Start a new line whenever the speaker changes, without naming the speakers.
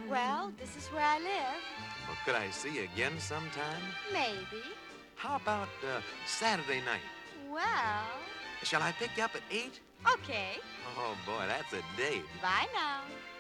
Well, this is where I live.
Well, could I see you again sometime?
Maybe.
How about Saturday night?
Well,
Shall I pick you up at 8?
okay.
Oh, boy, that's a date.
Bye now.